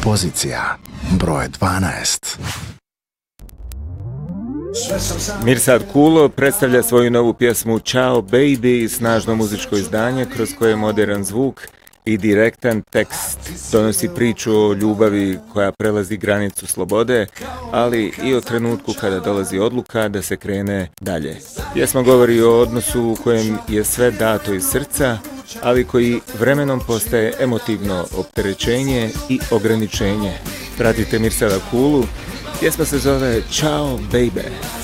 Pozicija broj 12. Mirsad Kulo predstavlja svoju novu pjesmu Ciao Baby, snažno muzičko izdanje kroz koje moderan zvuk i direktan tekst donosi priču o ljubavi koja prelazi granicu slobode, ali i o trenutku kada dolazi odluka da se krene dalje. Pjesma govori o odnosu u kojem je sve dato iz srca, ali koji vremenom postaje emotivno opterećenje i ograničenje. Pratite Mirsada Kulu, pjesma se zove Ciao Baby.